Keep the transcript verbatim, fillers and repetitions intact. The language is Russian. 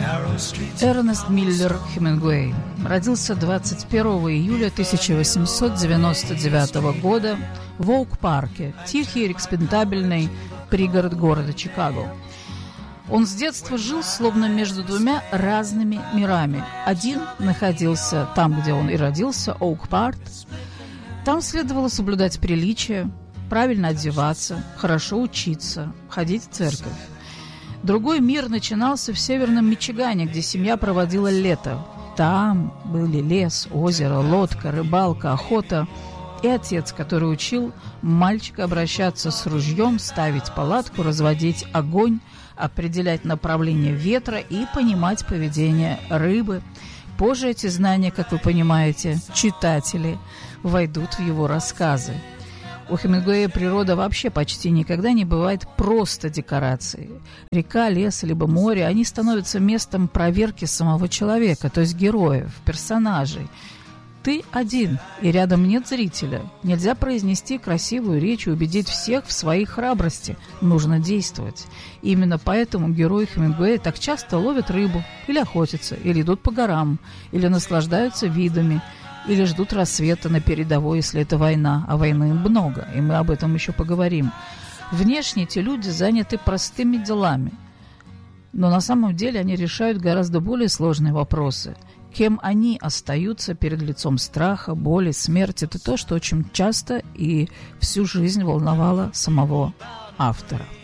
Эрнест Миллер Хемингуэй родился двадцать первого июля тысяча восемьсот девяносто девятого года в Оук-парке, тихий, респектабельный пригород города Чикаго. Он с детства жил словно между двумя разными мирами. Один находился там, где он и родился, Оук-парк. Там следовало соблюдать приличия, правильно одеваться, хорошо учиться, ходить в церковь. Другой мир начинался в северном Мичигане, где семья проводила лето. Там были лес, озеро, лодка, рыбалка, охота. И отец, который учил мальчика обращаться с ружьем, ставить палатку, разводить огонь, определять направление ветра и понимать поведение рыбы. Позже эти знания, как вы понимаете, читатели, войдут в его рассказы. У Хемингуэя природа вообще почти никогда не бывает просто декорацией. Река, лес, либо море, они становятся местом проверки самого человека, то есть героев, персонажей. Ты один, и рядом нет зрителя. Нельзя произнести красивую речь и убедить всех в своей храбрости. Нужно действовать. И именно поэтому герои Хемингуэя так часто ловят рыбу, или охотятся, или идут по горам, или наслаждаются видами, или ждут рассвета на передовой, если это война, а войны много, и мы об этом еще поговорим. Внешне эти люди заняты простыми делами, но на самом деле они решают гораздо более сложные вопросы. Кем они остаются перед лицом страха, боли, смерти – это то, что очень часто и всю жизнь волновало самого автора.